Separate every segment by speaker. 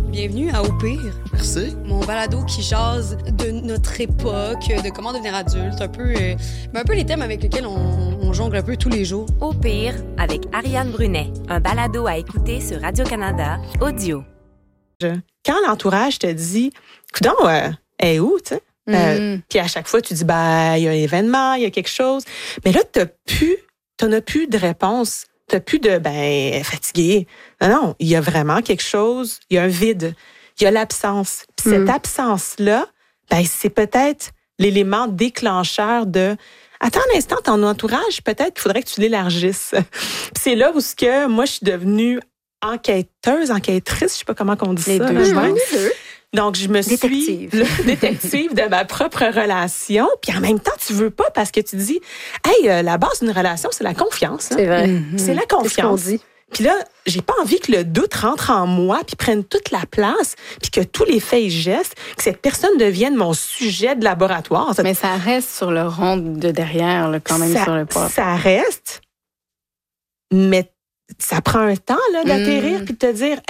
Speaker 1: Bienvenue à Au pire.
Speaker 2: Merci.
Speaker 1: Mon balado qui jase de notre époque, de comment devenir adulte, un peu les thèmes avec lesquels on jongle un peu tous les jours.
Speaker 3: Au pire, avec Ariane Brunet, un balado à écouter sur Radio-Canada, audio.
Speaker 4: Quand l'entourage te dit, coudonc, elle est où, tu sais? Puis à chaque fois, tu dis, il y a un événement, il y a quelque chose. Mais là, t'en as plus de réponse. T'as plus de, fatigué. Non, il y a vraiment quelque chose, il y a un vide, il y a l'absence. Puis cette absence-là, c'est peut-être l'élément déclencheur de, attends un instant, ton entourage, peut-être qu'il faudrait que tu l'élargisses. Puis c'est là où moi, je suis devenue enquêtrice, je sais pas comment on dit ça.
Speaker 5: Les deux.
Speaker 4: Donc, je me suis détective de ma propre relation. Puis en même temps, tu veux pas parce que tu dis, la base d'une relation, c'est la confiance. Hein?
Speaker 5: C'est vrai.
Speaker 4: C'est la confiance.
Speaker 5: C'est ce qu'on dit.
Speaker 4: Puis là, j'ai pas envie que le doute rentre en moi puis prenne toute la place puis que tous les faits et gestes, que cette personne devienne mon sujet de laboratoire.
Speaker 5: Mais ça reste sur le rond de derrière, là, quand même, sur le pas.
Speaker 4: Ça reste, mais ça prend un temps là, d'atterrir puis de te dire,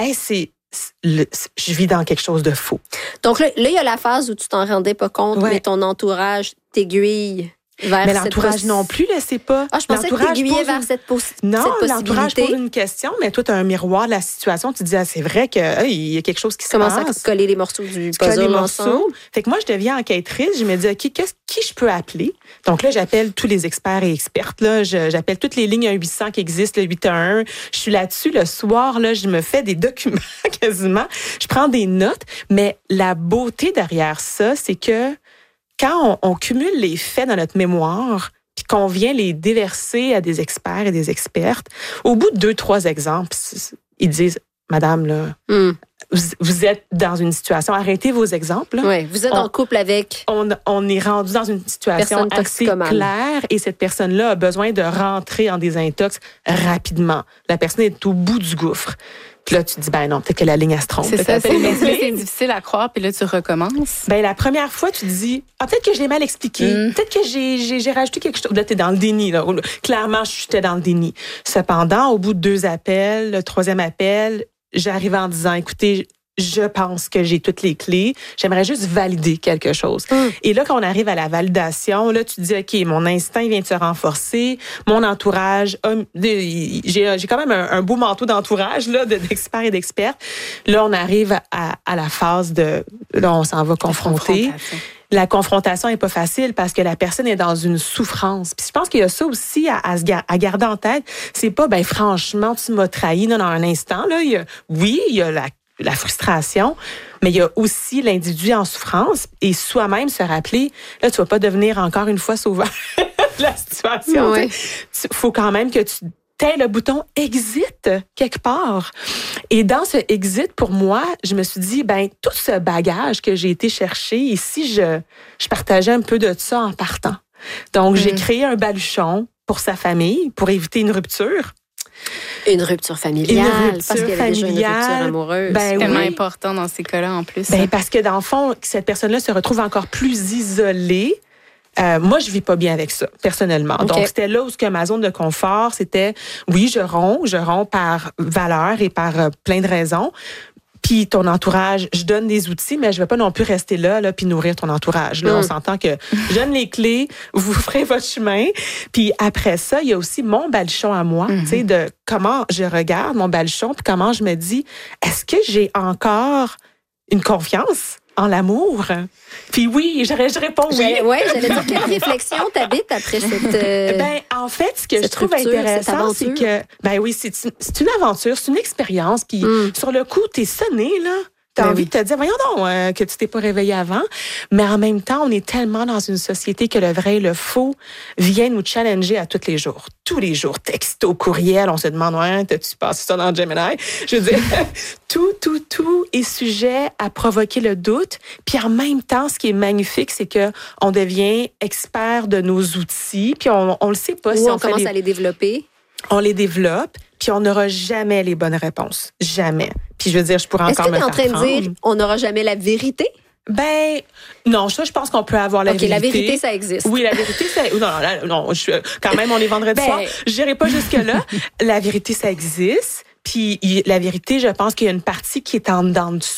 Speaker 4: je vis dans quelque chose de faux.
Speaker 6: Donc là, il y a la phase où tu t'en rendais pas compte, mais ton entourage t'aiguille vers
Speaker 4: mais l'entourage non plus, là, c'est pas.
Speaker 6: Je pensais que t'aiguillais vers cette possibilité.
Speaker 4: Non, l'entourage pose une question, mais toi, tu as un miroir de la situation. Tu te dis, c'est vrai qu'il y a quelque chose qui se passe.
Speaker 6: Commence à coller les morceaux du puzzle ensemble.
Speaker 4: Fait que moi, je deviens enquêtrice. Je me dis, OK, qui je peux appeler? Donc là, j'appelle tous les experts et expertes. Là. J'appelle toutes les lignes 1-800 qui existent, le 811. Je suis là-dessus le soir. Là, je me fais des documents quasiment. Je prends des notes. Mais la beauté derrière ça, c'est que quand on cumule les faits dans notre mémoire, puis qu'on vient les déverser à des experts et des expertes, au bout de 2-3 exemples, ils disent, Madame, là, vous êtes dans une situation, arrêtez vos exemples.
Speaker 6: Oui, vous êtes en couple avec...
Speaker 4: On est rendu dans une situation assez claire et cette personne-là a besoin de rentrer en désintox rapidement. La personne est au bout du gouffre. Puis là, tu te dis, non, peut-être que la ligne, elle se trompe.
Speaker 5: C'est ça, c'est difficile à croire, puis là, tu recommences.
Speaker 4: La première fois, tu te dis, peut-être que je l'ai mal expliqué. Peut-être que j'ai rajouté quelque chose. Là, t'es dans le déni, là. Clairement, j'étais dans le déni. Cependant, au bout de 2 appels, le 3e appel, j'arrive en disant, écoutez, je pense que j'ai toutes les clés. J'aimerais juste valider quelque chose. Et là, quand on arrive à la validation, là, tu te dis, OK, mon instinct vient de se renforcer. Mon entourage, j'ai quand même un beau manteau d'entourage, là, d'experts et d'expertes. Là, on arrive à la phase là, on s'en va confronter. La confrontation est pas facile parce que la personne est dans une souffrance. Puis je pense qu'il y a ça aussi à garder en tête. C'est pas, franchement, tu m'as trahi dans un instant, là. Il y a la frustration, mais il y a aussi l'individu en souffrance et soi-même se rappeler, là, tu vas pas devenir encore une fois sauveur de la situation. Il faut quand même que tu aies le bouton « exit » quelque part. Et dans ce « exit », pour moi, je me suis dit, tout ce bagage que j'ai été chercher, et si je partageais un peu de ça en partant. Donc, j'ai créé un baluchon pour sa famille, pour éviter une rupture.
Speaker 6: Une rupture familiale, parce qu'il y avait déjà une rupture amoureuse.
Speaker 5: C'est tellement important dans ces cas-là, en plus.
Speaker 4: Parce que, dans le fond, cette personne-là se retrouve encore plus isolée. Moi, je vis pas bien avec ça, personnellement. Okay. Donc, c'était là où ma zone de confort, c'était, oui, je romps par valeur et par plein de raisons. Puis ton entourage, je donne des outils, mais je vais pas non plus rester là puis nourrir ton entourage. Là, on s'entend que je donne les clés, vous ferez votre chemin. Puis après ça, il y a aussi mon baluchon à moi, tu sais, de comment je regarde mon baluchon, puis comment je me dis, est-ce que j'ai encore une confiance en l'amour? Puis oui, je réponds oui.
Speaker 6: Oui, j'allais dire, quelle réflexion t'habites après cette
Speaker 4: en fait, ce que je trouve intéressant, c'est que, c'est une aventure, c'est une expérience. Puis sur le coup, t'es sonné, là. T'as envie de te dire, voyons donc, que tu t'es pas réveillé avant. Mais en même temps, on est tellement dans une société que le vrai et le faux viennent nous challenger à tous les jours. Tous les jours, texto, courriel, on se demande, t'as-tu passé ça dans Gemini? Je veux dire, tout est sujet à provoquer le doute. Puis en même temps, ce qui est magnifique, c'est que on devient expert de nos outils. Puis on le sait pas
Speaker 6: si on commence à les développer.
Speaker 4: On les développe, puis on n'aura jamais les bonnes réponses. Jamais. Puis je veux dire, je pourrais encore me faire prendre. Est-ce que tu es en train de dire on n'aura jamais la vérité? Non, ça, je pense qu'on peut avoir la vérité.
Speaker 6: OK, la vérité, ça existe.
Speaker 4: Oui, la vérité, ça... Non, quand même, on est vendredi soir. Je n'irai pas jusque-là. La vérité, ça existe. Puis la vérité, je pense qu'il y a une partie qui est en dedans de